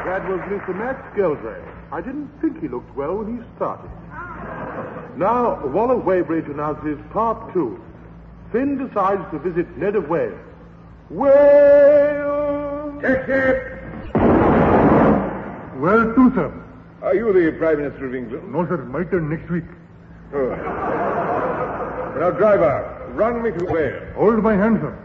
That was Mr. Matt Skeldrake. I didn't think he looked well when he started. Now, Waller Weybridge announces Part 2. Finn decides to visit Ned of Wales. Wales! Taxi! Well, too, sir. Are you the Prime Minister of England? No, sir. My turn next week. Oh. Now, driver, run me to Wales. Hold my hand, sir.